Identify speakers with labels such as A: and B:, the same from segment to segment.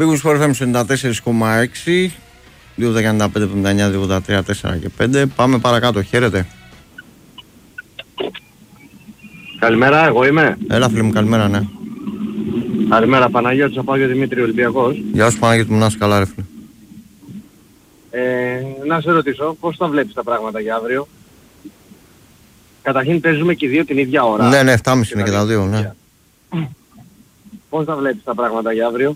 A: Big Sport FM 94,6, 2.95, 59, 2.83, 4 και 5. Πάμε παρακάτω, χαίρετε.
B: Καλημέρα, εγώ είμαι.
A: Έλα φίλε μου, καλημέρα, ναι.
B: Καλημέρα, Παναγιώτης Απάγιο Δημήτρη Ολυμπιακός.
A: Γεια σου Παναγιώτη μου, να είσαι καλά ρε φίλε.
B: Να σε ρωτήσω, πώς θα βλέπεις τα πράγματα για αύριο? Καταρχήν παίζουμε και οι δύο την ίδια ώρα.
A: Ναι, ναι, 7.30 είναι και τα δύο, ναι.
B: Πώς θα βλέπεις τα πράγματα για αύριο?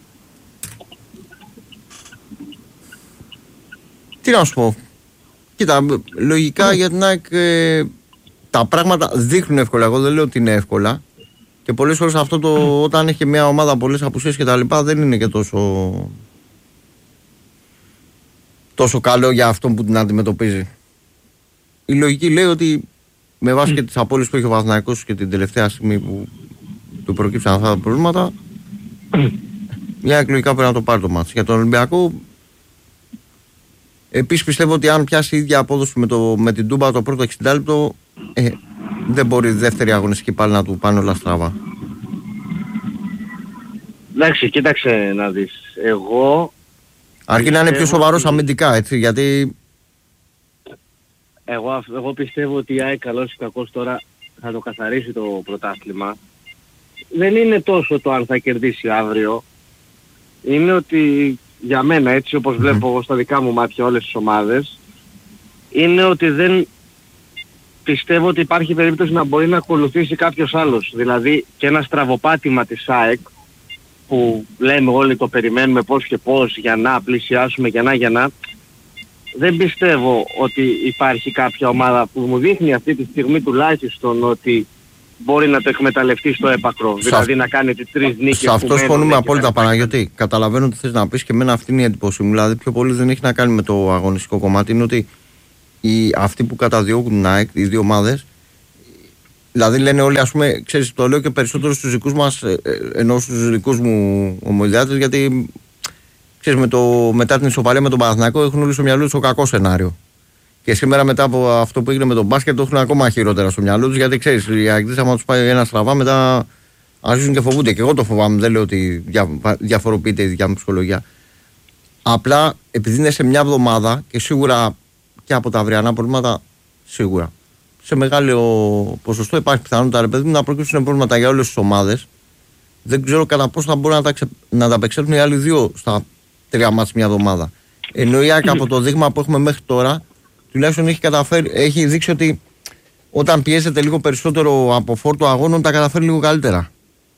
A: Τι να σου πω. Κοίτα, λογικά για την ΑΕΚ τα πράγματα δείχνουν εύκολα. Εγώ δεν λέω ότι είναι εύκολα. Και πολλές φορές αυτό όταν έχει μια ομάδα πολλές απουσίες και τα λοιπά δεν είναι και τόσο καλό για αυτόν που την αντιμετωπίζει. Η λογική λέει ότι με βάση και τις απώλειες που έχει ο Παναθηναϊκός και την τελευταία στιγμή που του προκύψαν αυτά τα προβλήματα, μια εκλογικά πρέπει να το πάρει το μάτς. Για τον Ολυμπιακό, επίσης πιστεύω ότι αν πιάσει η ίδια απόδοση με την Τούμπα το πρώτο 60 λεπτό, δεν μπορεί η δεύτερη αγωνιστική πάλι να του πάνε όλα στραβά.
B: Εντάξει, κοίταξε να δεις. Εγώ...
A: Αρκεί να είναι πιο σοβαρός αμυντικά, έτσι, γιατί...
B: Εγώ πιστεύω ότι η ΑΕΚ καλώς ή κακώς τώρα θα το καθαρίσει το πρωτάθλημα. Δεν είναι τόσο το αν θα κερδίσει αύριο. Είναι ότι για μένα, έτσι όπως βλέπω εγώ στα δικά μου μάτια όλες τις ομάδες, είναι ότι δεν πιστεύω ότι υπάρχει περίπτωση να μπορεί να ακολουθήσει κάποιος άλλος. Δηλαδή και ένα στραβοπάτημα της ΑΕΚ που λέμε όλοι το περιμένουμε πώς και πώς για να πλησιάσουμε, για να. Δεν πιστεύω ότι υπάρχει κάποια ομάδα που μου δείχνει αυτή τη στιγμή τουλάχιστον ότι μπορεί να το εκμεταλλευτεί στο έπακρο. Δηλαδή να κάνει τις 3 νίκες.
A: Σε αυτό συμφωνούμε απόλυτα Παναγιώτη. Καταλαβαίνω τι θες να πεις και εμένα αυτή είναι η εντύπωση μου. Δηλαδή πιο πολύ δεν έχει να κάνει με το αγωνιστικό κομμάτι. Είναι ότι αυτοί που καταδιώκουν την ΑΕΚ, οι δύο ομάδες, δηλαδή λένε όλοι, ας πούμε, ξέρεις, το λέω και περισσότερο στους δικούς μας, ενώ στους δικούς μου ομοειδιάτες, γιατί ξέρεις, μετά την ισοπαλία με τον Παναθηναϊκό έχουν όλοι στο μυαλό τους το κακό σενάριο. Και σήμερα μετά από αυτό που έγινε με τον μπάσκετ το έχουν ακόμα χειρότερα στο μυαλό τους, γιατί ξέρεις, οι αεκτές άμα τους πάει ένα στραβά μετά αρχίζουν και φοβούνται. Και εγώ το φοβάμαι, δεν λέω ότι διαφοροποιείται η δικιά μου ψυχολογία. Απλά επειδή είναι σε μια εβδομάδα και σίγουρα και από τα αυριανά προβλήματα, σίγουρα σε μεγάλο ποσοστό υπάρχει πιθανότητα ρε παιδί μου να προκύψουν προβλήματα για όλες τις ομάδες. Δεν ξέρω κατά πόσο θα μπορούν να τα απεξέλθουν οι άλλοι δύο στα 3 μάτς μια εβδομάδα. Ενώ η ΑΕΚ από το δείγμα που έχουμε μέχρι τώρα, τουλάχιστον έχει δείξει ότι όταν πιέζεται λίγο περισσότερο από φόρτο αγώνων τα καταφέρει λίγο καλύτερα.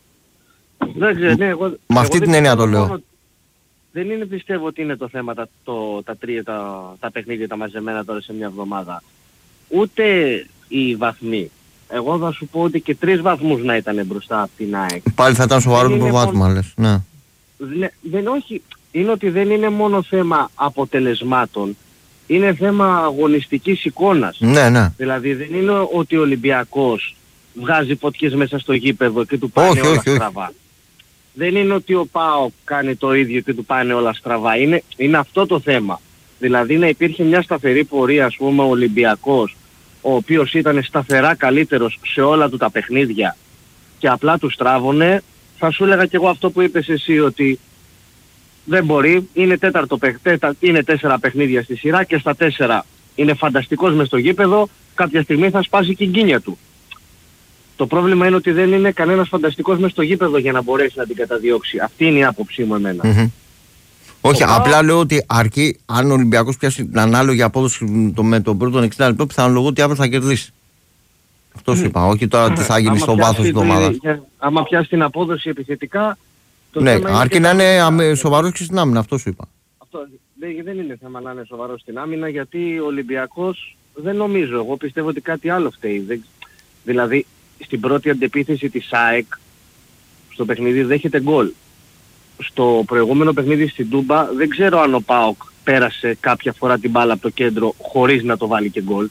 A: Με αυτή την έννοια το λέω.
B: Δεν είναι, πιστεύω ότι είναι το θέμα τα παιχνίδια τα μαζεμένα τώρα σε μια εβδομάδα. Ούτε οι βαθμοί. Εγώ θα σου πω ότι και 3 βαθμούς να ήταν μπροστά από την ΑΕΚ.
A: Πάλι θα ήταν σοβαρό το προβάδισμα, λες. Ναι.
B: Όχι. Είναι ότι δεν είναι μόνο θέμα αποτελεσμάτων. Είναι θέμα αγωνιστικής εικόνας.
A: Ναι, ναι.
B: Δηλαδή δεν είναι ότι ο Ολυμπιακός βγάζει φωτιές μέσα στο γήπεδο και του πάνε όλα στραβά. Δεν είναι ότι ο ΠΑΟΚ κάνει το ίδιο και του πάνε όλα στραβά. Είναι αυτό το θέμα. Δηλαδή να υπήρχε μια σταθερή πορεία, ας πούμε, ο Ολυμπιακός, ο οποίος ήταν σταθερά καλύτερος σε όλα του τα παιχνίδια και απλά του στράβωνε, θα σου έλεγα και εγώ αυτό που είπες εσύ, ότι δεν μπορεί, είναι 4 παιχνίδια στη σειρά και στα 4 είναι φανταστικός μες στο γήπεδο, κάποια στιγμή θα σπάσει και η γκίνια του. Το πρόβλημα είναι ότι δεν είναι κανένας φανταστικός μες στο γήπεδο για να μπορέσει να την καταδιώξει. Αυτή είναι η άποψή μου εμένα.
A: Όχι, απλά λέω ότι αρκεί αν ο Ολυμπιακός πιάσει την ανάλογη απόδοση με τον πρώτο 60 λεπτό, πιθανολογώ ότι αύριο θα κερδίσει. Αυτό σου είπα, όχι τώρα τι θα γίνει στο βάθος της ομάδας.
B: Άμα πιάσει την απόδοση επιθετικά...
A: Ναι, αρκεί να είναι σοβαρός και στην άμυνα, αυτό σου είπα.
B: Δεν είναι θέμα να είναι σοβαρός στην άμυνα, γιατί ο Ολυμπιακός δεν νομίζω. Εγώ πιστεύω ότι κάτι άλλο φταίει. Δηλαδή, στην πρώτη αντεπίθεση της ΑΕΚ, στο παιχνίδι δέχεται γκολ. Στο προηγούμενο παιχνίδι στην Τούμπα, δεν ξέρω αν ο ΠΑΟΚ πέρασε κάποια φορά την μπάλα από το κέντρο χωρίς να το βάλει και γκολ.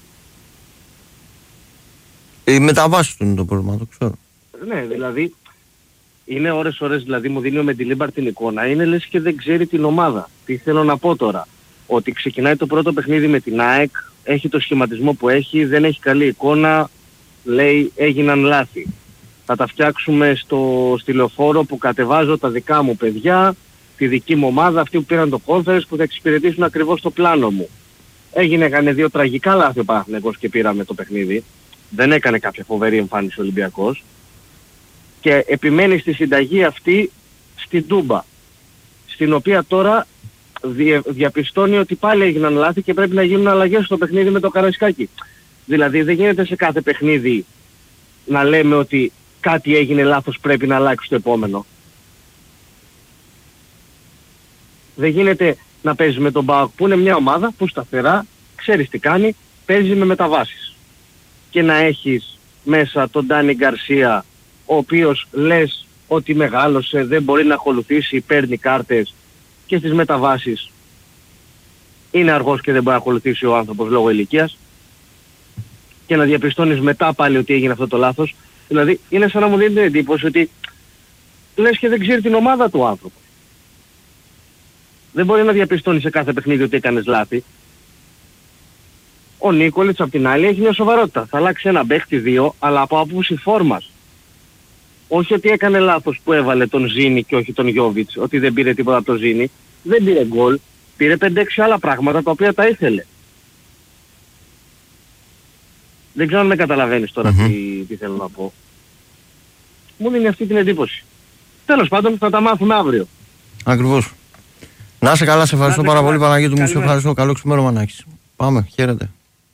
A: Οι μεταβάσεις του είναι το πρόβλημα, το ξέρω.
B: Ναι, δηλαδή, είναι ώρες δηλαδή μου δίνει ο Μεντιλίμπαρ την εικόνα, είναι λες και δεν ξέρει την ομάδα. Τι θέλω να πω τώρα, ότι ξεκινάει το πρώτο παιχνίδι με την ΑΕΚ, έχει το σχηματισμό που έχει, δεν έχει καλή εικόνα, λέει έγιναν λάθη. Θα τα φτιάξουμε στη λεωφόρο που κατεβάζω τα δικά μου παιδιά τη δική μου ομάδα, αυτοί που πήραν το conference, που θα εξυπηρετήσουν ακριβώς το πλάνο μου. Έκανε 2 τραγικά λάθη ο Παναθηναϊκός και πήραμε το παιχνίδι. Δεν έκανε κάποια φοβερή εμφάνιση ο Ολυμπιακός. Και επιμένει στη συνταγή αυτή στην Τούμπα, στην οποία τώρα διαπιστώνει ότι πάλι έγιναν λάθη και πρέπει να γίνουν αλλαγές στο παιχνίδι με το Καραϊσκάκι. Δηλαδή δεν γίνεται σε κάθε παιχνίδι να λέμε ότι κάτι έγινε λάθος, πρέπει να αλλάξει το επόμενο. Δεν γίνεται να παίζει με τον ΠΑΟΚ που είναι μια ομάδα που σταθερά, ξέρεις τι κάνει, παίζει με μεταβάσεις. Και να έχεις μέσα τον Ντάνι Γκαρσία, ο οποίος λες ότι μεγάλωσε, δεν μπορεί να ακολουθήσει, παίρνει κάρτες και στις μεταβάσεις είναι αργός και δεν μπορεί να ακολουθήσει ο άνθρωπος λόγω ηλικίας, και να διαπιστώνεις μετά πάλι ότι έγινε αυτό το λάθος. Δηλαδή είναι σαν να μου δίνει την εντύπωση ότι λες και δεν ξέρει την ομάδα του άνθρωπο. Δεν μπορεί να διαπιστώνει σε κάθε παιχνίδι ότι έκανες λάθη. Ο Νίκολιτς απ' την άλλη έχει μια σοβαρότητα. Θα αλλάξει ένα παίχτη 2, αλλά από άποψη φόρμας. Όχι ότι έκανε λάθος που έβαλε τον Ζήνη και όχι τον Γιόβιτς, ότι δεν πήρε τίποτα από τον Ζήνη. Δεν πήρε γκολ, πήρε 5-6 άλλα πράγματα τα οποία τα ήθελε. Δεν ξέρω αν με καταλαβαίνεις τώρα τι θέλω να πω. Μου δίνει αυτή την εντύπωση. Τέλος πάντων θα τα μάθουμε αύριο.
A: Ακριβώς. Να είσαι καλά, σε ευχαριστώ πάρα πολύ Παναγιώτη μου, σε ευχαριστώ. Καλό ξημέρωμα να έχεις. Πάμε, χαίρετε.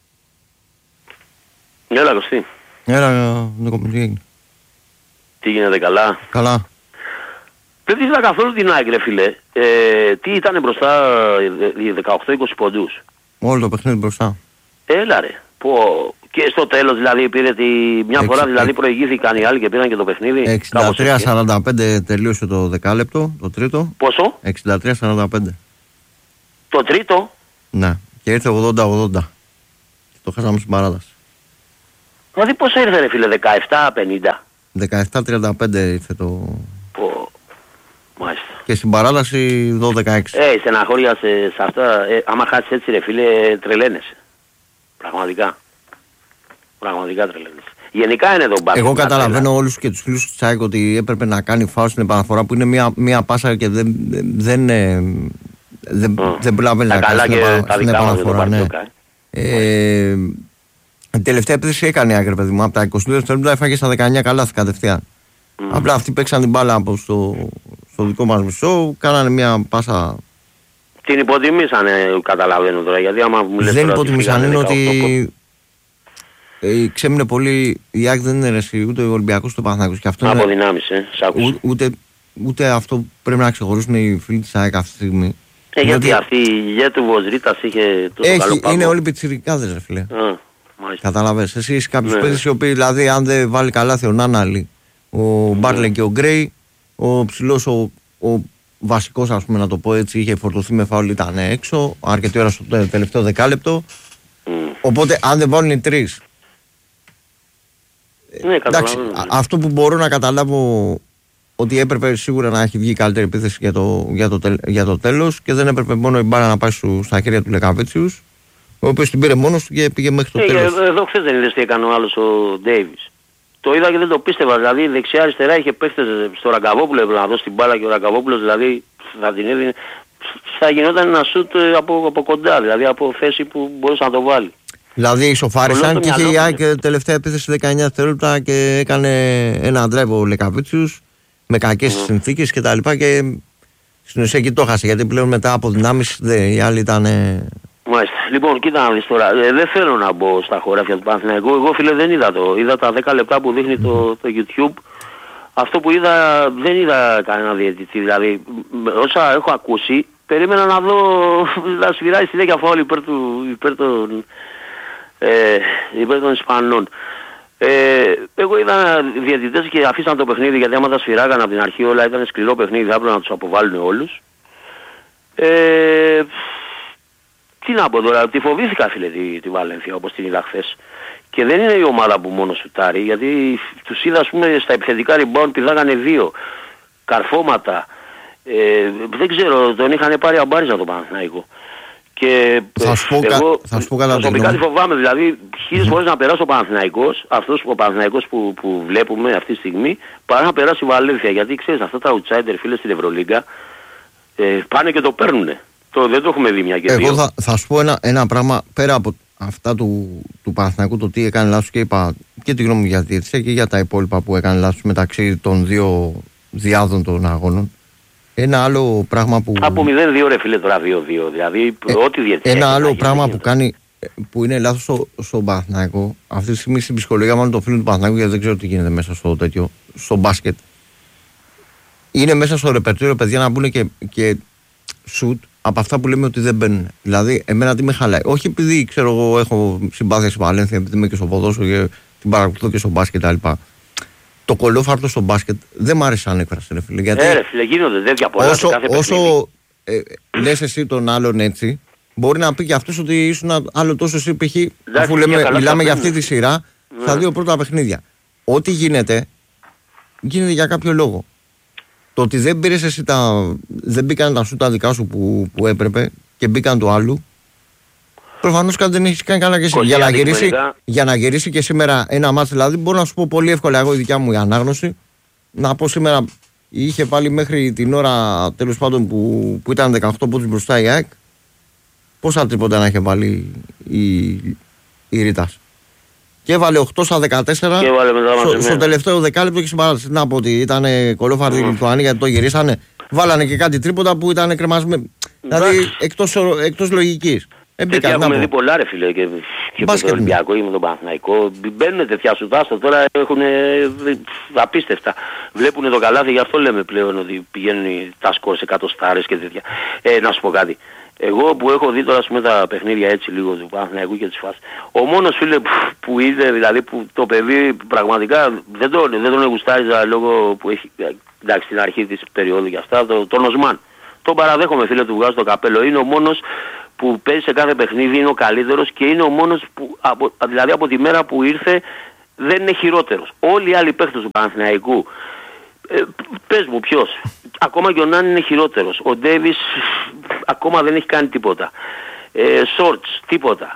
C: Έλα Κωστή.
A: Έλα Νίκο, τι έγινε?
C: Τι γίνεται, καλά?
A: Καλά.
C: Δεν είδα καθόλου την ΑΕΚ ρε φίλε. Τι ήταν μπροστά, 18-20 ποντούς.
A: Όλο το παιχνίδι μπροστά.
C: Έλα ρε. Και στο τέλος δηλαδή πήρε μια φορά δηλαδή προηγήθηκαν οι άλλοι και πήραν και το παιχνίδι.
A: 63-45 τελείωσε το δεκάλεπτο, το τρίτο.
C: Πόσο?
A: 63-45.
C: Το τρίτο?
A: Ναι, και ήρθε 80-80. Το χάσαμε στην παράταση.
C: Δηλαδή πόσο ήρθε ρε φίλε, 17-50?
A: 17-35 ήρθε το...
C: Μάλιστα.
A: Και στην παράταση 12-16.
C: Στεναχώρια σε αυτά. Άμα χάσεις έτσι ρε φίλε, τρελαίνεσαι. Πραγματικά. Πραγματικά τρελαίνεσαι. Γενικά είναι εδώ μπάσκετ.
A: Εγώ καταλαβαίνω όλους και τους φίλους του Τσάικ ότι έπρεπε να κάνει φάουλ στην επαναφορά που είναι μια πάσα και δεν προλαβαίνει να κάνει στην επαναφορά. Ναι. Η τελευταία επίθεση έκανε άκρη, παιδί μου. Από τα 22 δευτερόλεπτα έφαγε στα 19 καλάθη κατευθείαν. Απλά αυτοί παίξαν την μπάλα από στο δικό μας μισό, κάνανε μια πάσα.
C: Την υποτιμήσανε, καταλαβαίνω τώρα. Γιατί άμα μου λες
A: δεν υποτιμήσανε, είναι ότι ξέμεινε πολύ. Η ΑΕΚ δεν είναι ρεσί, ούτε ο Ολυμπιακός ούτε ο Παναθηναϊκός.
C: Αποδυνάμισε, σ' άκουσα.
A: Ούτε αυτό πρέπει να ξεχωρίσουν οι φίλοι της ΑΕΚ αυτή τη στιγμή.
C: Γιατί αυτή η ηγέτη του Βοζρίτας είχε τόσο καλό πάγο.
A: Είναι όλοι πιτσιρικάδες ρε φίλε. Καταλαβαίνεις. Εσύ είσαι κάποιους παίκτες οι οποίοι δηλαδή αν δεν βάλει καλάθι ο Νάναλη, ο Μπάρλε και ο Γκρέι, ο ψηλός ο βασικός, ας πούμε να το πω έτσι, είχε φορτωθεί με φάουλ, ήταν έξω αρκετή ώρα στο τελευταίο δεκάλεπτο. Οπότε αν δεν βάλουν οι τρεις, εντάξει, αυτό που μπορώ να καταλάβω ότι έπρεπε σίγουρα να έχει βγει καλύτερη επίθεση για το τέλος και δεν έπρεπε μόνο η μπάλα να πάει στα χέρια του Λεκαβίτσιους, ο οποίος την πήρε μόνος του και πήγε μέχρι το τέλος.
C: Εδώ χθες δεν είδες τι έκανε ο άλλος ο Ντέιβις. Το είδα και δεν το πίστευα, δηλαδή δεξιά-αριστερά είχε παίχτες στο Ραγκαβόπουλο, έπρεπε να δώσει την μπάλα και ο Ραγκαβόπουλος δηλαδή θα την έδινε, θα γινόταν ένα σούτ από κοντά, δηλαδή από θέση που μπορούσε να το βάλει.
A: Δηλαδή ισοφάρισαν και είχε η ΑΕΚ τελευταία επίθεση 19 δευτερόλεπτα και έκανε ένα drive ο Λεκαβίτσιους με κακές συνθήκες και τα λοιπά και στην ουσία εκεί το χάσε γιατί πλέον μετά από δυνάμεις οι άλλοι ήταν...
C: Μάλιστα. Λοιπόν, κοίτα να δεις τώρα, δεν θέλω να μπω στα χωράφια του Παναθηναϊκού. Εγώ φίλε δεν είδα τα 10 λεπτά που δείχνει το YouTube. Αυτό που είδα, δεν είδα κανένα διαιτητή. Δηλαδή, όσα έχω ακούσει, περίμενα να δω να σφυράει συνέχεια φάουλ υπέρ των Ισπανών. Εγώ είδα διαιτητές και αφήσαν το παιχνίδι γιατί άμα τα σφυράγαν από την αρχή όλα ήταν σκληρό παιχνίδι, θα έπρεπε να τους αποβάλουν όλους. Τι να πω τώρα, τη φοβήθηκα φίλε τη Βαλένθια όπως την είδα χθες. Και δεν είναι η ομάδα που μόνο σουτάρει, γιατί τους είδα ας πούμε στα επιθετικά rebound πηδάγανε 2 καρφώματα. Δεν ξέρω, τον είχαν πάρει αμπάριζα το Παναθηναϊκό. Και
A: θα σου πω καλά
C: προσωπικά τη φοβάμαι, δηλαδή 1000 φορές να περάσει ο Παναθηναϊκός, αυτός ο Παναθηναϊκός που βλέπουμε αυτή τη στιγμή, παρά να περάσει η Βαλένθια. Γιατί ξέρεις αυτά τα outsider φίλες στην Ευρωλίγκα πάνε και το παίρνουνε. Δεν το έχουμε δει μια και δύο.
A: Εγώ θα σου πω ένα πράγμα πέρα από αυτά του Παναθηναϊκού, το τι έκανε λάθος, και είπα και τη γνώμη μου για τη διαιτησία και για τα υπόλοιπα που έκανε λάθος μεταξύ των δύο διάδων των αγώνων. Ένα άλλο πράγμα που.
C: Από 0-2 ρε φίλε, τώρα 2-2. Δηλαδή, ό,τι διαιτησία.
A: Ένα άλλο πράγμα που κάνει, που είναι λάθος στον Παναθηναϊκό, αυτή τη στιγμή στην ψυχολογία μάλλον των φίλων του Παναθηναϊκού, γιατί δεν ξέρω τι γίνεται μέσα στο μπάσκετ. Είναι μέσα στο ρεπερτόριο, παιδιά, να μπουν και σουτ από αυτά που λέμε ότι δεν μπαίνουν. Δηλαδή, εμένα τι με χαλάει. Όχι επειδή ξέρω εγώ έχω συμπάθεια στη Βαλένθια, επειδή είμαι και στο ποδόσφαιρο και την παρακολουθώ και στο μπάσκετ κτλ. Το κολόφαρτο στο μπάσκετ δεν μ' άρεσε σαν έκφραση, ρε φίλε. Γιατί
C: ρε φίλε, γίνονται τέτοια πολλά.
A: Όσο λες εσύ τον άλλον έτσι, μπορεί να πει και αυτός ότι ήσουν άλλο τόσο εσύ π.χ. Αφού μιλάμε για αυτή τη σειρά, στα δύο πρώτα παιχνίδια. Ό,τι γίνεται για κάποιο λόγο. Το ότι δεν πήρες εσύ δεν μπήκαν τα σου τα δικά σου που έπρεπε και μπήκαν του άλλου, προφανώς κάτι δεν έχεις κάνει καλά και εσύ. Για να γυρίσει και σήμερα ένα μάτς, δηλαδή μπορώ να σου πω πολύ εύκολα εγώ η δικιά μου η ανάγνωση, να πω σήμερα είχε πάλι μέχρι την ώρα τέλος πάντων που ήταν 18 πόντους μπροστά η ΑΕΚ, πόσα τρίποτα να είχε βάλει η Ρίτας. Και έβαλε 8 στα 14 στο τελευταίο δεκάλεπτο και στην παράταση. Να πω ότι ήταν κολόφαρδι η Λιθουανία γιατί το γυρίσανε. Βάλανε και κάτι τρίποτα που ήταν κρεμασμένο. Δηλαδή εκτός λογικής.
C: Γιατί έχουμε δει πολλά ρε φίλε και με τον Ολυμπιακό ή με τον Παναθηναϊκό. Μπαίνουν τέτοια σουτάστα τώρα, έχουν απίστευτα. Βλέπουν το καλάθι, γι' αυτό λέμε πλέον ότι πηγαίνουν τα σκορ σε εκατοστάρες και τέτοια. Να σου πω κάτι. Εγώ που έχω δει τώρα πούμε, τα παιχνίδια έτσι λίγο του Παναθηναϊκού και της φάσης, ο μόνος φίλε που είδε, δηλαδή που το παιδί πραγματικά δεν τον γουστάριζα λόγω που έχει, εντάξει στην αρχή της περίοδου και αυτά, τον Οσμάν. Τον παραδέχομαι φίλε, του βγάζω το καπέλο, είναι ο μόνος που παίζει σε κάθε παιχνίδι, είναι ο καλύτερος και είναι ο μόνος που, δηλαδή από τη μέρα που ήρθε δεν είναι χειρότερος. Όλοι οι άλλοι παίχτες του Παναθηναϊκού, πες μου ποιος, ακόμα και ο Νάν είναι χειρότερος, ο Ντέβις ακόμα δεν έχει κάνει τίποτα, Σόρτς τίποτα,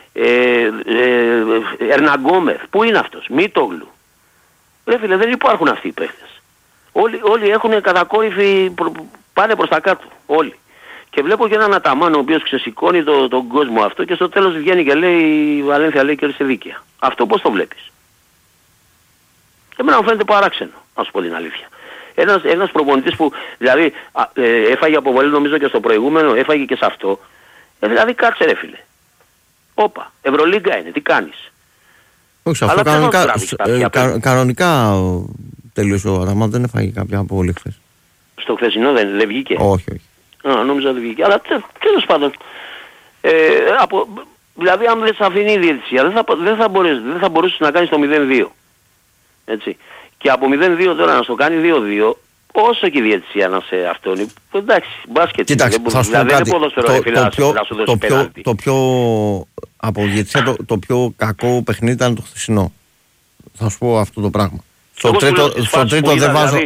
C: Ερναγκόμεθ, πού είναι αυτός, Μίτογλου, ρε φίλε δεν υπάρχουν αυτοί οι παίχτες, όλοι έχουν κατακόρυφη, πάνε προς τα κάτω, όλοι. Και βλέπω και έναν Αταμάν ο οποίος ξεσηκώνει τον κόσμο αυτό και στο τέλος βγαίνει και λέει η Βαλένθια λέει κέρδισε δίκαια. Αυτό πώς το βλέπεις? Εμένα μου φαίνεται παράξενο, να σου πω την αλήθεια. Ένας προπονητής που δηλαδή έφαγε αποβολή νομίζω και στο προηγούμενο, έφαγε και σε αυτό. Δηλαδή κάτσε ρε φίλε. Όπα, Ευρωλίγκα είναι, τι κάνεις?
A: Όχι, αυτό κανονικά τελείωσε ο Αταμάν, δεν έφαγε κάποια αποβολή χθες.
C: Στο χθεσινό δεν βγήκε?
A: Όχι.
C: Νόμιζα ότι βγήκε. Αλλά τέλος πάντων. Δηλαδή αν δεν σε αφήνει η διαιτησία δεν θα μπορούσες να κάνεις το 0-2. Έτσι. Και από 0-2 τώρα να στο κάνει 2-2, όσο και η διαιτησία να σε αυτόν. Εντάξει, μπάσκετ.
A: Κοίταξε, θα σου πω κάτι. Το πιο από διαιτησία το πιο κακό παιχνίδι ήταν το χθεσινό. Θα σου πω αυτό το πράγμα. Στο τρίτο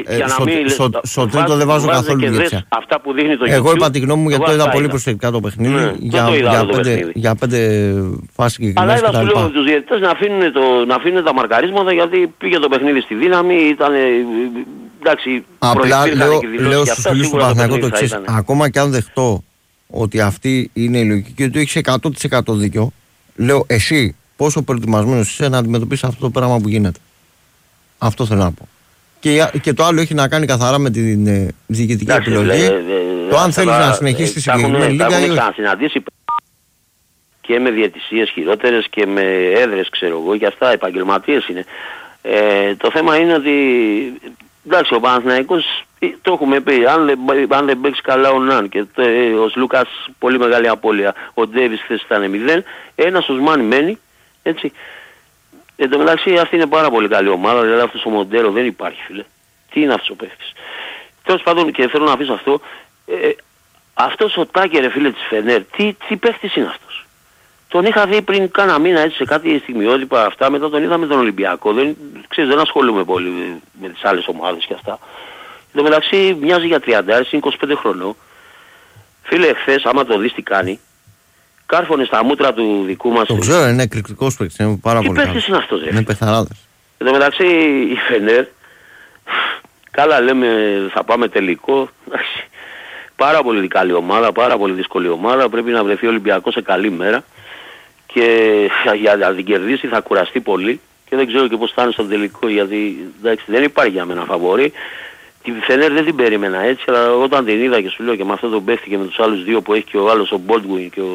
A: δεν βάζω καθόλου διαιτησία. Εγώ είπα τη γνώμη μου γιατί το είδα πολύ προσεκτικά το παιχνίδι. Για 5 φάσεις συγκεκριμένες κτλ.
C: Αλλά είδα σου λέω τους διαιτητές να αφήνουν τα μαρκαρίσματα γιατί πήγε το παιχνίδι στη δύναμη, ήταν εντάξει.
A: Απλά λέω στους φίλους του Παναθηναϊκού το εξής. Ακόμα και αν δεχτώ ότι αυτή είναι η λογική και ότι έχεις 100% δίκιο, λέω εσύ πόσο προετοιμασμένος είσαι να αντιμετωπίσεις αυτό το πράγμα που γίνεται. Αυτό θέλω να πω. Και το άλλο έχει να κάνει καθαρά με την διοικητική επιλογή. Το αν θέλεις να συνεχίσεις τη συγκεκριμένη λίγα ή όχι.
C: Έχουμε ξανασυναντήσει και με διαιτησίες χειρότερες και με έδρες ξέρω εγώ και αυτά επαγγελματίες είναι. Το θέμα είναι ότι εντάξει ο Παναθηναϊκός το έχουμε πει, αν δεν παίξει καλά ο Ναν και ο Λούκας πολύ μεγάλη απώλεια, ο Ντέβις χθες ήταν 0, ένας ο Οσμάν μένει, έτσι. Εν τω μεταξύ αυτή είναι πάρα πολύ καλή ομάδα, δηλαδή αυτός ο Μοντέρο δεν υπάρχει φίλε. Τι είναι αυτός ο παίχτης? Τέλος πάντων και θέλω να αφήσω αυτό, αυτός ο Τάκερ φίλε της Φενέρ, τι παίχτης είναι αυτός? Τον είχα δει πριν κάνα μήνα έτσι σε κάτι στιγμιότυπα αυτά, μετά τον είδα με τον Ολυμπιακό, δεν ασχολούμαι πολύ με τις άλλες ομάδες και αυτά. Εν τω μεταξύ μοιάζει για 30, είναι 25 χρονών. Φίλε χθες άμα το δεις τι κάνει, κάρφωνε στα μούτρα του δικού μας.
A: Το ξέρω, είναι εκρηκτικός παίκτης, είναι πάρα πολύ καλός.
C: Τι παίκτης είναι αυτός ρε?
A: Είναι πεθαράδες.
C: Εν τω μεταξύ η Φενέρ, καλά λέμε θα πάμε τελικό, πάρα πολύ καλή ομάδα, πάρα πολύ δύσκολη ομάδα. Πρέπει να βρεθεί ο Ολυμπιακός σε καλή μέρα και για να την κερδίσει θα κουραστεί πολύ και δεν ξέρω και πώς θα είναι στο τελικό, γιατί εντάξει, δεν υπάρχει για μένα φαβορί. Τη Φενέρ δεν την περίμενα έτσι, αλλά όταν την είδα και σου λέω και με αυτό τον παίχτη και με τους άλλους δύο που έχει και ο άλλος ο Baldwin και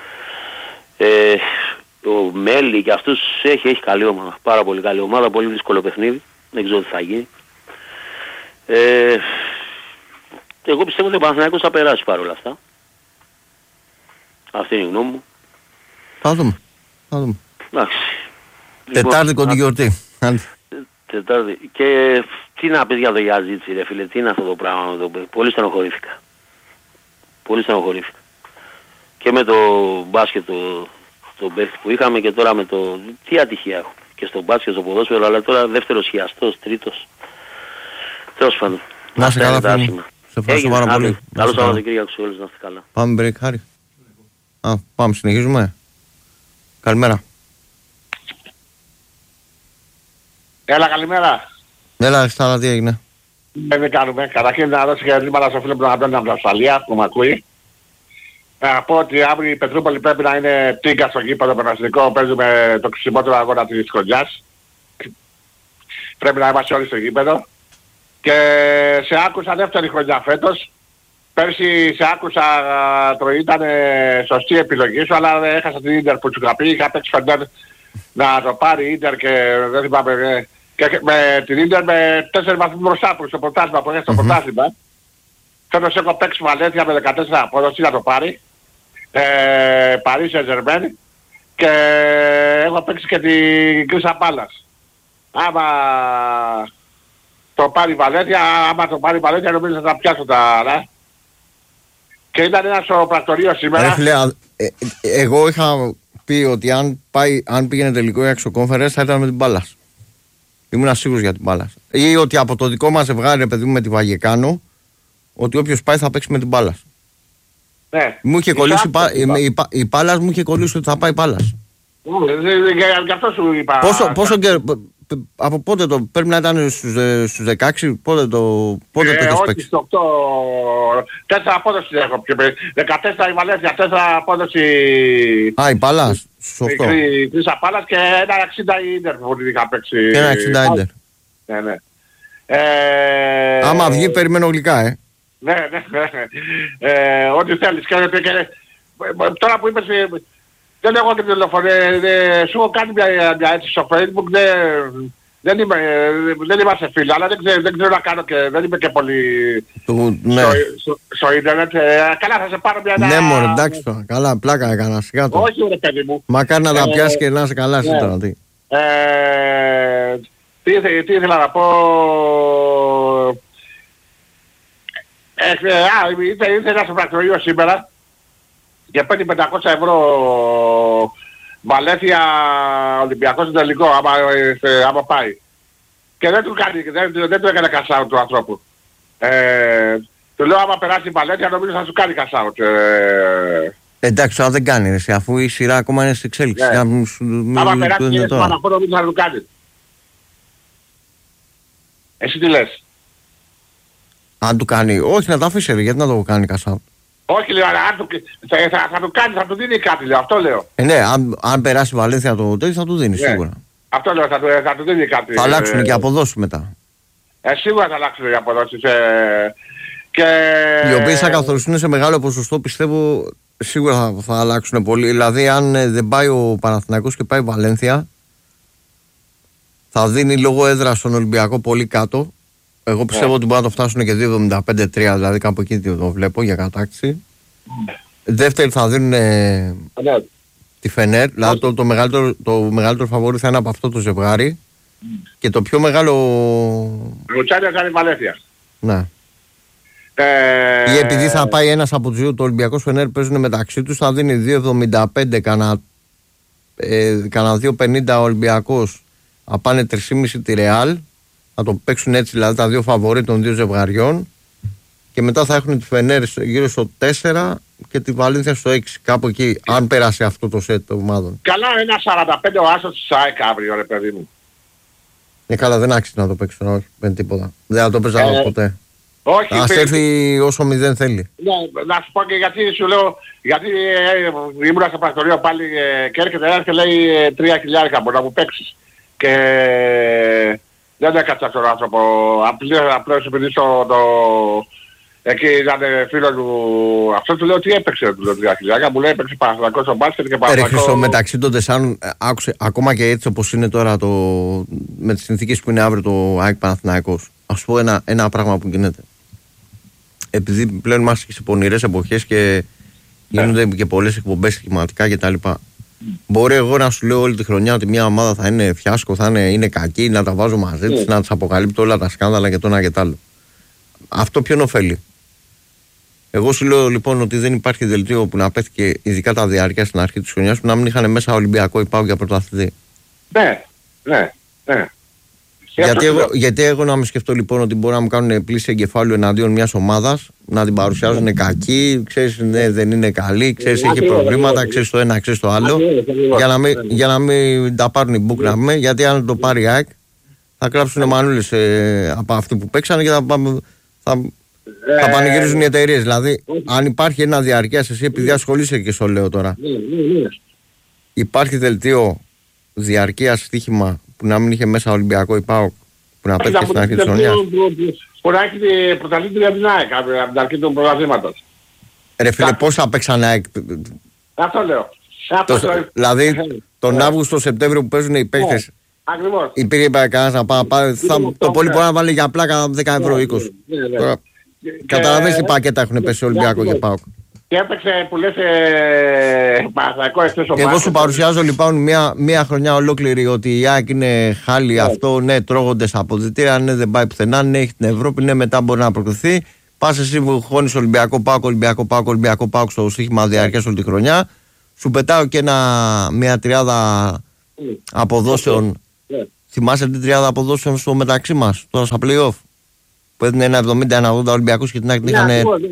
C: ο Μέλι και αυτούς έχει καλή ομάδα, πάρα πολύ καλή ομάδα, πολύ δύσκολο παιχνίδι, δεν ξέρω τι θα γίνει. Εγώ πιστεύω ότι ο Παναθηναϊκός θα περάσει παρόλα αυτά. Αυτή είναι η γνώμη μου.
A: Θα δούμε.
C: Εντάξει.
A: Τετάρτη κοντή γιορτή.
C: Τετάρτη. Και τι να πεις για το Γιαζίτσι ρε φίλε, τι είναι αυτό το πράγμα με το παιδί. Πολύ στενοχωρήθηκα. Και με το μπάσκετ το παίχτη που είχαμε και τώρα με το... Τι ατυχία έχω. Και στο μπάσκετ, στο ποδόσφαιρο, αλλά τώρα δεύτερος χιαστός, τρίτος. Τέλος πάντων.
A: Να είσαι καλά φίλε. Σε ευχαριστώ πάρα πολύ.
C: Καλό Σαββατοκύριακο σε όλους, να είστε καλά.
A: Πάμε break, Χάρη. Πάμε, συνεχίζουμε. Καλημέρα.
D: Έλα, καλημέρα.
A: Έλα, Στάρα, τι έγινε.
D: Δεν κάνουμε. Καταρχήν να δώσω χαιρετήματα στο φίλο που τον Αντώνη από την Αυστραλία, που με ακούει. Να πω ότι αύριο η Πετρούπολη πρέπει να είναι τίγκα στο γήπεδο περαστικό. Παίζουμε το ξυπνότερο αγώνα της χρονιάς. Πρέπει να είμαστε όλοι στο γήπεδο. Και σε άκουσα δεύτερη χρονιά φέτος. Πέρσι σε άκουσα το ήταν σωστή επιλογή σου, αλλά έχασα την Ίντερ που σου είχα πει. Είχα παίξει Φεντέρ να το πάρει η Ίντερ και δεν θυμάμαι. Και με την Ίντερ με 4 βαθμούς μπροστά που στο πρωτάθλημα που έχει στο πρωτάθλημα. Φέτος έχω παίξει Βαλένθια με 14 απόδοση να το πάρει. Παρί Σεν-Ζερμέν και έχω παίξει και την Κρίστα Πάλας. Άμα το πάρει Βαλένθια, νομίζω θα τα πιάσω τα... Και ήταν ένα στο πρακτορείο σήμερα.
A: Φίλε, εγώ είχα πει ότι αν πήγαινε τελικό η Αξιοκόμφερες θα ήταν με την Μπάλας. Ήμουν σίγουρος για την Μπάλας. Ή ότι από το δικό μας ζευγάρι, παιδί μου, με τη Βαγεκάνο, ότι όποιος πάει θα παίξει με την Μπάλας.
D: Ναι.
A: Μου είχε κολλήσει, η Πάλας μου είχε κολλήσει ότι θα πάει Πάλας.
D: Γι' αυτό σου είπα.
A: Πόσο καιρό, από πότε το, πρέπει να ήταν στους 16, πότε το έχεις παίξει.
D: Όχι, στο 8, 4 απόδοση έχω. 14 η Βαλένθια, 4 απόδοση...
A: Α, η Πάλας, στους 8.
D: Η Κρίστα Πάλας και ένα 60 η Ίντερ που είχα παίξει.
A: Και ένα 60 Ίντερ.
D: Ναι.
A: Άμα βγει περιμένω γλυκά,
D: Ναι. Ό,τι θέλεις. Τώρα που είπες, δεν έχω την τηλεφωνία, σου έχω κάνει μια έτσι στο Facebook, δεν είμαστε φίλοι, αλλά δεν ξέρω να κάνω και δεν είμαι και πολύ στο ίντερνετ. Καλά, θα σε πάρω μια...
A: Ναι μωρέ, εντάξει τώρα, καλά, πλάκα έκανα, σιγά το.
D: Όχι ρε παιδί μου.
A: Μακάρι να τα πιάσει και να είσαι καλά εσύ τώρα, τι.
D: Τι ήθελα να πω... Ήρθε ένα στο πρακτορείο σήμερα και παίρνει 500 ευρώ Βαλένθια Ολυμπιακός τελικό άμα πάει. Και δεν του έκανε cash out του ανθρώπου. Του λέω άμα περάσει η Βαλένθια νομίζω θα σου κάνει cash out.
A: Εντάξει, τώρα δεν κάνει εσύ, αφού η σειρά ακόμα είναι στην εξέλιξη.
D: Άμα περάσει και πάνω αυτό νομίζω θα του κάνει. Εσύ τι λες?
A: Αν του κάνει, όχι να το αφήσει, γιατί να το κάνει cash out.
D: Όχι λέω, αλλά θα του κάνει, θα του δίνει κάτι λέω, αυτό λέω.
A: Ναι, αν περάσει η Βαλένθια το τέτοιο θα του δίνει σίγουρα.
D: Αυτό λέω, θα του δίνει κάτι.
A: Θα αλλάξουν και αποδόσεις μετά.
D: Σίγουρα θα αλλάξουν οι αποδόσεις.
A: Οι οποίες θα καθοριστούν σε μεγάλο ποσοστό, πιστεύω σίγουρα θα αλλάξουν πολύ. Δηλαδή, αν δεν πάει ο Παναθηναϊκός και πάει η Βαλένθια, θα δίνει λόγω έδρα στον Ολυμπιακό πολύ κάτω. Εγώ πιστεύω ότι μπορεί να το φτάσουν και 2,75-3, δηλαδή κάπου εκεί το βλέπω για κατάκτηση. Δεύτερη θα δίνουν τη Φενέρ, δηλαδή το μεγαλύτερο φαβόρι θα είναι από αυτό το ζευγάρι. Και το πιο μεγάλο...
D: Λουτσάνια κάνει Βαλένθια.
A: Ναι. Ή επειδή θα πάει ένας από τους δύο, το Ολυμπιακός Φενέρ παίζουν μεταξύ τους, θα δίνει 2,75 κανένα 2,50 ο Ολυμπιακός, θα πάνε 3,5 τη Ρεάλ. Θα το παίξουν έτσι, δηλαδή τα δύο φαβορί των δύο ζευγαριών. Και μετά θα έχουν τη Φενέρ γύρω στο 4 και τη Βαλένθια στο 6. Κάπου εκεί, αν περάσει αυτό το σετ των ομάδων.
D: Καλά, ένα 45 ο άσος της ΑΕΚ αύριο, ρε παιδί μου.
A: Καλά, δεν άξιζε να το παίξουν, όχι, δεν τίποτα. Δεν θα το παίζαμε ποτέ.
D: Όχι,
A: ας έρθει όσο 0 θέλει.
D: Ναι, να σου πω και γιατί σου λέω, γιατί ήμουνα στο πρακτορείο πάλι και έρχεται και λέει 3.000 μπορεί να μου παίξεις. Και δεν έκατσα τον άνθρωπο, απλώς επειδή εκεί ήταν φίλο του, αυτό του λέω τι έπαιξε, του λέω 3.000, μου λέει έπαιξε Παναθηναϊκός στο μπάσκετ και Παναθηναϊκός...
A: Χρήστο, μεταξύ των τεσσάρων, άκουσε, ακόμα και έτσι όπως είναι τώρα με τις συνθήκες που είναι αύριο το ΑΕΚ Παναθηναϊκός, ας πω ένα πράγμα που γίνεται. Επειδή πλέον είμαστε και σε πονηρές εποχές και γίνονται και πολλές εκπομπές σχηματικά κτλ. Μπορεί εγώ να σου λέω όλη τη χρονιά ότι μια ομάδα θα είναι φιάσκο, είναι κακή, να τα βάζω μαζί της, να τις αποκαλύπτω όλα τα σκάνδαλα και το ένα και το άλλο. Αυτό ποιον ωφέλει? Εγώ σου λέω λοιπόν ότι δεν υπάρχει δελτίο που να πέφτει ειδικά τα διάρκεια στην αρχή της χρονιάς που να μην είχαν μέσα Ολυμπιακό ή ΠΑΟΚ για πρωταθλητή.
D: Ναι.
A: Γιατί εγώ να με σκεφτώ λοιπόν ότι μπορεί να μου κάνουν πλήση εγκεφάλου εναντίον μιας ομάδας, να την παρουσιάζουν κακή, ξέρεις ναι, δεν είναι καλή, ξέρεις έχει προβλήματα, ξέρεις το ένα, ξέρεις το άλλο, για να μην τα πάρουν οι μπουκ, γιατί αν το πάρει η ΑΕΚ θα γράψουν μανούλες από αυτοί που παίξανε και θα πανηγυρίζουν οι εταιρείες. Δηλαδή, αν υπάρχει ένα διαρκείας, εσύ επειδή ασχολείσαι και στο λέω τώρα, υπάρχει δελτίο διαρκείας στοίχημα που να μην είχε μέσα Ολυμπιακό ή ΠΑΟΚ που να πέτυχε στην αρχή της χρονιάς?
D: Που να έχει πρωταθλήτρια την ΑΕΚ από την αρχή του πρωταθλήματος.
A: Ρε φίλε, πόσα παίξαν ΑΕΚ?
D: Αυτό λέω.
A: Δηλαδή, τον Αύγουστο-Σεπτέμβριο που παίζουν οι παίκτες,
D: ακριβώς.
A: υπήρχε κανένας να πάρει, το πολύ μπορεί να βάλει για πλάκα 10 ευρώ 20. Καταλαβαίνεις τι πακέτα έχουν πέσει Ολυμπιακό και ΠΑΟΚ.
D: Και έπαιξε που λες Παναθηναϊκό εκτός ομάδας.
A: Εγώ σου παρουσιάζω λοιπόν μια χρονιά ολόκληρη ότι η ΑΕΚ είναι χάλι αυτό, ναι, τρώγονται στα αποδυτήρια, ναι, δεν πάει πουθενά, ναι, έχει την Ευρώπη, ναι, μετά μπορεί να προκριθεί. Πας εσύ που χώνεις Ολυμπιακό ΠΑΟΚ στο στοίχημα διάρκειας όλη τη χρονιά. Σου πετάω και μια τριάδα αποδόσεων. Θυμάσαι την τριάδα αποδόσεων στο μεταξύ μας, τώρα στα play-off? Που έδινε ένα 70-80 Ολυμπιακούς και την ΑΕΚ είχαν